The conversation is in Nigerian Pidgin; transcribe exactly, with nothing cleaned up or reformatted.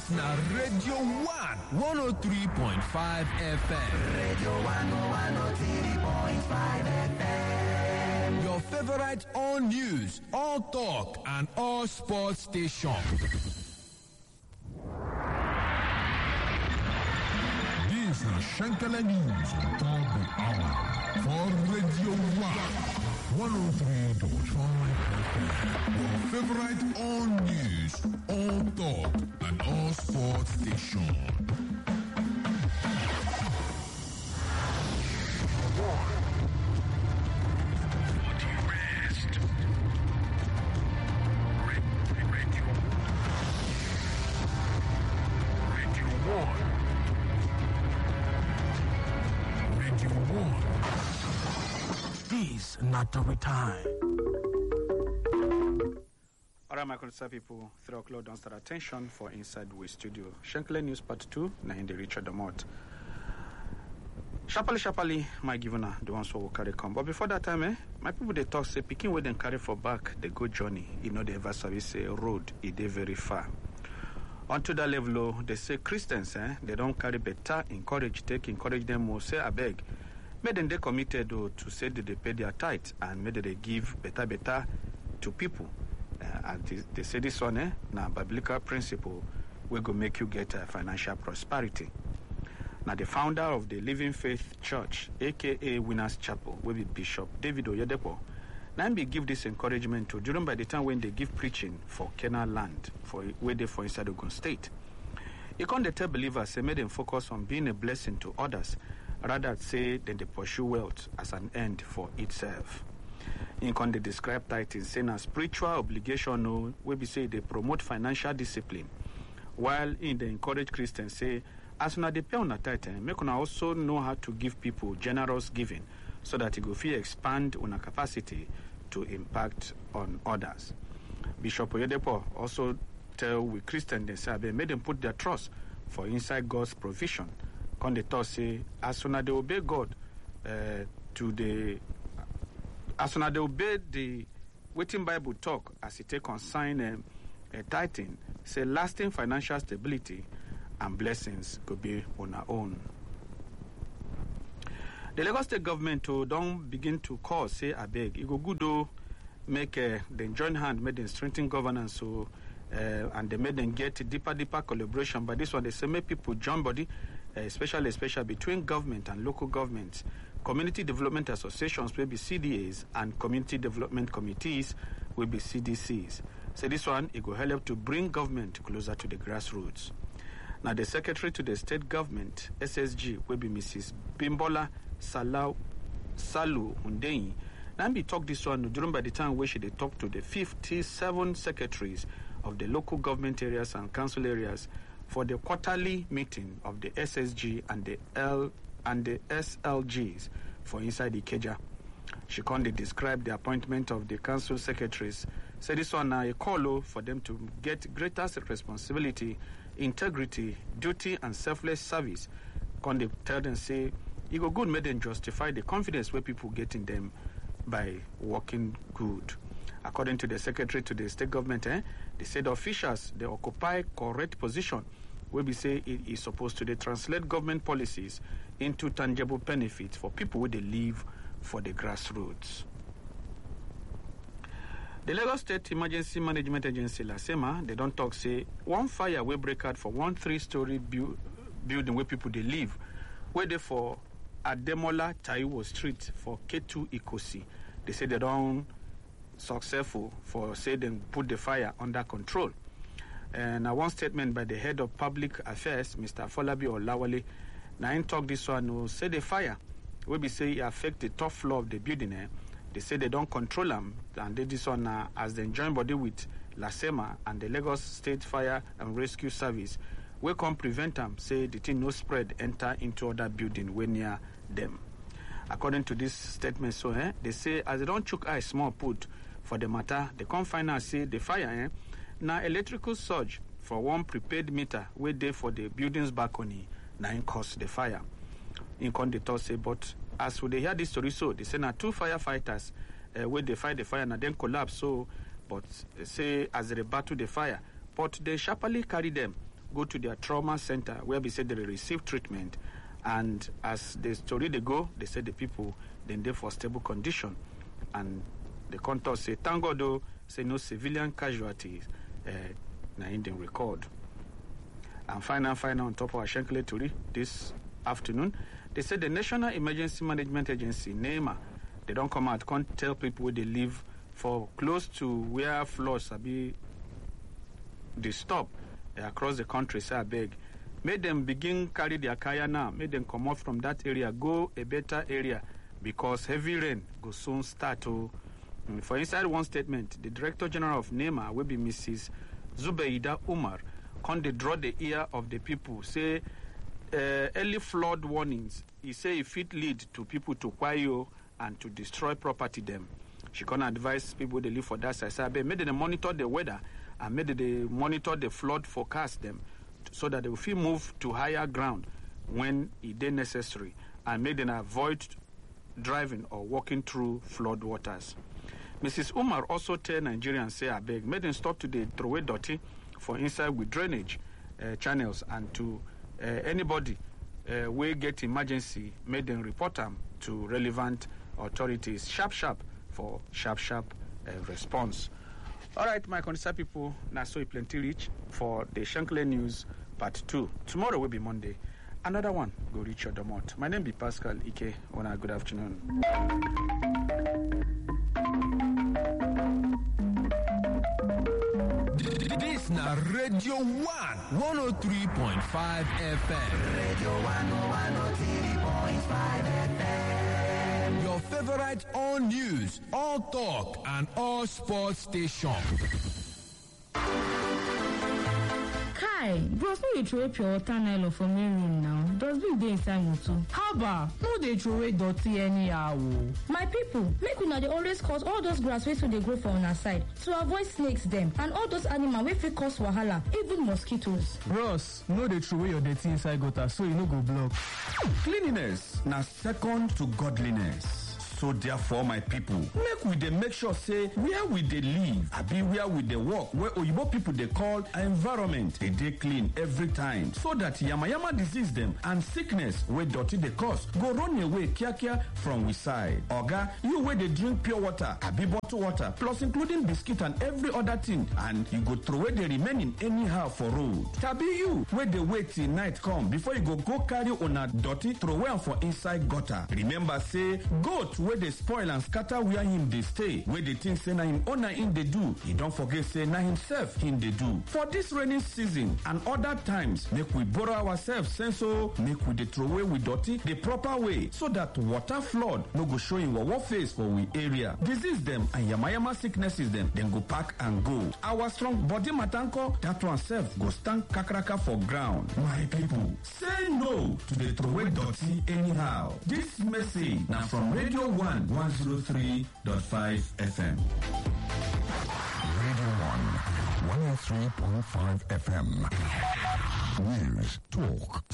This na Radio one, one oh three point five F M. Radio one, one oh three point five F M. Your favorite all news, all talk, and all sports station. This na Shankala News on top the hour for Radio one, one oh three point five F M. Your favorite all news, all talk, and all sports station. This not the time. All right, my concerned people, three o'clock, don't start attention for Inside We Studio. Shankle News Part two, now in the Richard Demott. Sharply, sharply, my governor, the ones who will carry come. But before that time, eh, my people, they talk, say, picking where they carry for back, they go journey. You know, they ever service a road, it they very far. Onto that level, they say Christians, eh, they don't carry better, encourage, take, encourage them more, say, I beg. Made them they committed oh, to say that they pay their tithe and made they give better, better to people. Uh, and they, they say this one, eh, now biblical principle, we go make you get uh, financial prosperity. Now the founder of the Living Faith Church, aka Winners Chapel, will be Bishop David Oyedepo. Now be give this encouragement to during by the time when they give preaching for Canaan land, for where they for inside Ogun State. You can't tell believers they made them focus on being a blessing to others, rather say than they pursue wealth as an end for itself. In can they describe tithing saying a spiritual obligation no where we say they promote financial discipline, while in they encourage Christians say as una they pay on a tithe, make una also know how to give people generous giving so that it go fit expand on a capacity to impact on others. Bishop Oyedepo also tell we Christians they say they made them put their trust for inside God's provision. Can they talk say as soon as they obey God uh, to the as soon as they obey the waiting Bible talk as it take consign um, a tithing, say lasting financial stability and blessings could be on our own. The Lagos State government to don't begin to call say I beg it go good though make uh, them join hand make them strengthen governance so uh, and they made them get deeper deeper collaboration. But this one they say make people join body. Uh, especially, especially between government and local governments, community development associations will be C D As and community development committees will be C D Cs. So this one, it will help to bring government closer to the grassroots. Now, the secretary to the state government, S S G, will be Missus Bimbola Salau, Salu Hundeyi. Now, we talk this one during by the time where she they talk to the fifty-seven secretaries of the local government areas and council areas for the quarterly meeting of the S S G and the L and the S L Gs for inside the Ikeja. She kindly described the appointment of the council secretaries. Said this one a call for them to get greater responsibility, integrity, duty, and selfless service. Kindly tell them say it go good make them justify the confidence where people get in them by working good. According to the secretary to the state government, eh, they said officials they occupy correct position where we say it is supposed to they translate government policies into tangible benefits for people where they live for the grassroots. The Lagos State Emergency Management Agency, LASEMA, they don't talk say one fire will break out for one three-story bu- building where people they live, where they for Ademola Taiwo Street for K two Ikosi. They say they don't successful for say them put the fire under control. And uh, one statement by the head of public affairs, Mister Folabi Olawale, now in talk this one who say the fire will be say it affect the top floor of the building. Eh? They say they don't control them and they this one uh, as they join body with LASEMA and the Lagos State Fire and Rescue Service. We can prevent them, say the thing no spread enter into other building way near them. According to this statement, so eh, they say as they don't chook eye small put for the matter, they can't find out say the fire eh, now electrical surge for one prepaid meter where they for the building's balcony now cause the fire. In con they talk say, but as they hear this story, so they say now two firefighters uh, where they fight the fire and then collapse. So, but say as they battle the fire, but they sharply carry them go to their trauma center where they say they receive treatment. And as the story they go, they say the people then they for stable condition. And the contour say, thank God though, say no civilian casualties uh, na in the record. And final, final on top of our Shenkele Turi this afternoon, they said the National Emergency Management Agency, NEMA, they don't come out, can't tell people where they live for close to where floods are be they stop uh, across the country, say I beg. Make them begin carry their kaya now. Make them come out from that area, go a better area, because heavy rain go soon start to. Um, for inside one statement, the Director General of NEMA will be Missus Zubeida Umar. Can they draw the ear of the people? Say uh, early flood warnings. He say if it lead to people to kwayo and to destroy property them. She can advise people they live for that side. So maybe they monitor the weather and maybe they monitor the flood forecast them, so that they will feel move to higher ground when it is necessary, and make them avoid driving or walking through flood waters. Missus Umar also tell Nigerians, say, I beg, make them stop to the throw away dirty for inside with drainage uh, channels, and to uh, anybody uh, will get emergency, make them report them to relevant authorities. Sharp, sharp for sharp, sharp uh, response. All right, my concerned people, now so plenty reach for the Shenkele News Part two. Tomorrow will be Monday. Another one go reach your domot. My name be Pascal Ike. One good afternoon. This na Radio One, one oh three point five F M. Radio One, one oh three point five F M. Your favorite all news, all talk, and all sports station. Kai, bros, no dey throw away pure water nylon for main room now. Dustbin dey inside motor. Haba, no dey throw away dirty anyhow o. My people, make una dey always cut all those grass wey still dey grow for una side to avoid snakes dem and all those animals wey fit cause wahala, even mosquitoes. Bros, no dey throw away your dirty inside gutter so e no go block. Cleanliness na second to godliness. So therefore, my people, make we dey make sure say where we dey live, abi where we dey work, where oyibo people dey call environment, dey dey clean every time, so that yamayama disease dem and sickness wey dirty dey cause go run away kiakia from we side. Oga, you wey dey drink pure water, abi bottled water, plus including biscuit and every other thing, and you go throw away the remaining anyhow for road. Tabi you wey dey wait till night come before you go go carry una dirty throw away am for inside gutter. Remember say goat wey dey spoil and scatter where him dey stay, wey dey think say na him owner him dey do, he don forget say na himself him dey do. For this rainy season and other times, make we borrow ourselves sense o, make we dey throw away we dirty the proper way, so that water flood no go show him wawa face for we area. Disease dem and yamayama sicknesses dem, dem go pack and go. Our strong body matanko, that one self go stand kakaraka for ground. My people, say no to the throw away dirty anyhow. This message na from Radio One, one oh three point five F M. Radio One, one oh three point five F M. News, talk,